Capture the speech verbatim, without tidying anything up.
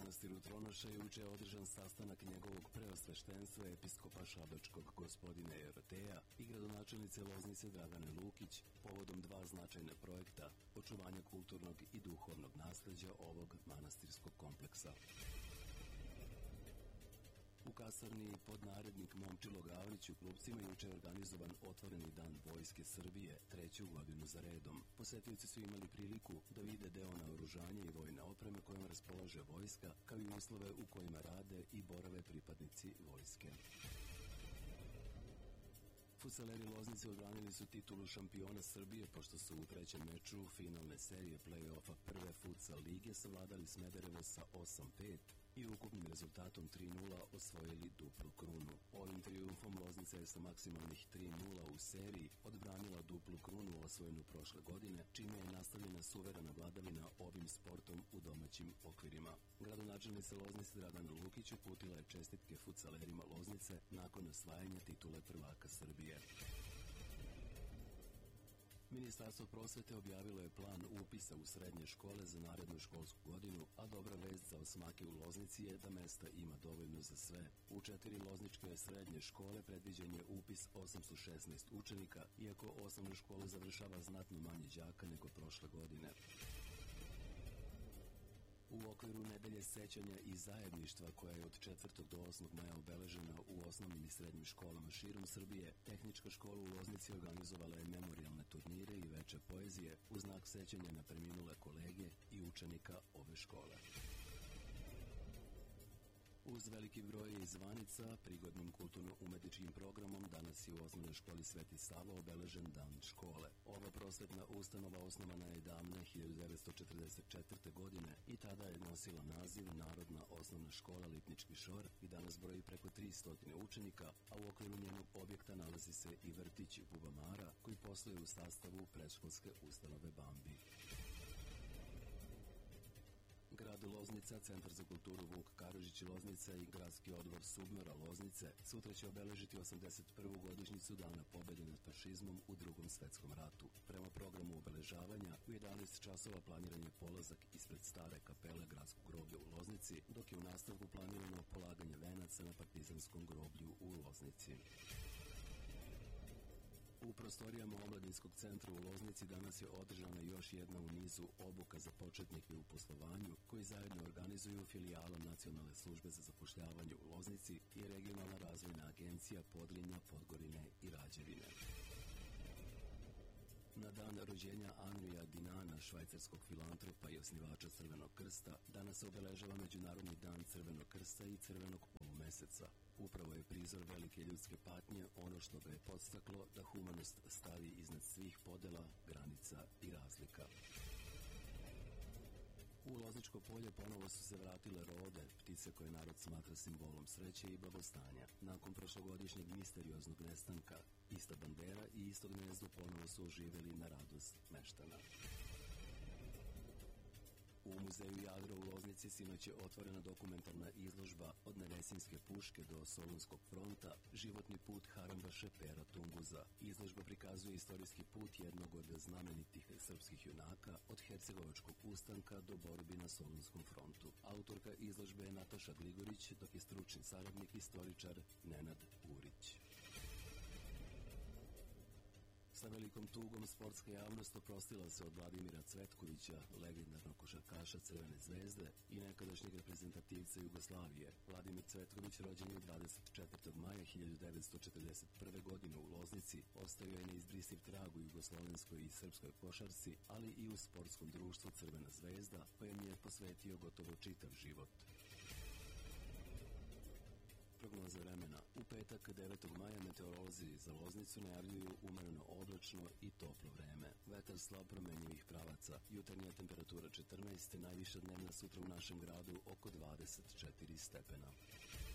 manastiru Tronoša je juče održan sastanak njegovog preosveštenstva episkopa Šabačkog gospodina Jeroteja i gradonačelnice Loznice Dragane Lukić povodom dva značajna projekta očuvanja kulturnog i duhovnog nasleđa ovog manastirskog kompleksa. U kasarni podnarednik Momčilo Gavrić u Klupcima juče je organizovan otvoreni dan Vojske Srbije treću godinu za redom. Posetioci su imali priliku da vide deo naoružanja i vojne opreme kojom raspolaže vojska, kao i uslove u kojima rade i borave pripadnici vojske. Fudsaleri Loznice odbranili su titulu šampiona Srbije pošto su u trećem meču finalne serije play-offa prve futsal lige savladali Smederevo sa osam pet i ukupnim rezultatom tri nula osvojili duplu krunu. Ovim trijumfom Loznica je sa maksimalnih tri nula u seriji odbranila duplu krunu osvojenu prošle godine, čime je nastavljena suverena vladavina ovim sportom u domaćim okvirima. Gradonačelnica Loznice Dragana Lukić uputila je čestitke futsalerima Loznice nakon osvajanja titule prvaka Srbije. Ministarstvo prosvete objavilo je plan upisa u srednje škole za narednu školsku godinu, a dobra vest za osmake u Loznici je da mesta ima dovoljno za sve. U četiri lozničke srednje škole predviđen je upis osamsto šesnaest učenika, iako osnovnu školu završava znatno manje đaka nego prošle godine. U okviru nedelje sećanja i zajedništva koja je od četvrtog do osmog maja obeležena u osnovnim i srednjim školama širom Srbije, Tehnička škola u Loznici organizovala je memorijalne turnire i veče poezije u znak sećanja na preminule kolege i učenika ove škole. Uz veliki broj zvanica, prigodnim kulturno-umetničkim programom danas je u osnovnoj školi Sveti Sava obeležen dan škole. Ova prosvetna ustanova osnovana je davne hiljadu devetsto četrdeset četvrte. godine i tada je nosila naziv Narodna osnovna škola Lipnički Šor i danas broji preko tristo učenika, a u okviru njenog objekta nalazi se i vrtić Bubamara koji posluje u sastavu predškolske ustanove Bambi. Grad Loznica, Centar za kulturu Vuk Karadžić Loznica i Gradski odbor Subnora Loznice sutra će obeležiti osamdeset prvu godišnjicu Dana pobede nad fašizmom u Drugom svetskom ratu. Prema programu obeležavanja u jedanaest časova planiran je polazak ispred stare kapele Gradskog groblja u Loznici, dok je u nastavku planirano polaganje venaca na partizanskom groblju u Loznici. U prostorijama Omladinskog centra u Loznici danas je održana još jedna u nizu obuka za početnike u poslovanju koji zajedno organizuju filijalom Nacionalne službe za zapošljavanje u Loznici i Regionalna razvojna agencija Podrinja, Podgorine i Rađevine. Na dan rođenja Anrija Dinana, švajcarskog filantropa i osnivača Crvenog krsta, danas se obeležava Međunarodni dan Crvenog krsta i Crvenog polumeseca. Upravo je prizor velike ljudske patnje ono što ga je podstaklo da humanost stavi iznad svih podela, granica i razlika. U Lozničko polje ponovo su se vratile rode, ptice koje narod smatra simbolom sreće i blagostanja. Nakon prošlogodišnjeg misterioznog nestanka, ista bandera i isto gnezdo ponovo su oživjeli na radost meštana. U muzeju Jadra u Loznici sinoć je otvorena dokumentarna izložba Od Nevesinjske puške do Solunskog fronta, životni put Harambaše Pera Tunguza. Izložba prikazuje istorijski put jednog od znamenitih srpskih junaka od Hercegovačkog ustanka do borbi na Solunskom frontu. Autorka izložbe je Nataša Gligorić, dok je stručni saradnik istoričar Nenad Urić. Sa velikom tugom sportska javnost oprostila se od Vladimira Cvetkovića, legendarnog košarkaša Crvene zvezde i nekadašnjeg reprezentativca Jugoslavije. Vladimir Cvetković, rođen je dvadeset četvrtog maja hiljadu devetsto četrdeset prve. godine u Loznici, ostavio je neizbrisiv trag u jugoslovenskoj i srpskoj košarci, ali i u sportskom društvu Crvena zvezda, kojem je posvetio gotovo čitav život. Prognoza vremena. U petak devetog maja meteorolozi za Loznicu najavljuju umereno oblačno i toplo vreme. Vetar slab promenjivih pravaca. Jutarnja temperatura četrnaest, najviša dnevna sutra u našem gradu oko dvadeset četiri stepena.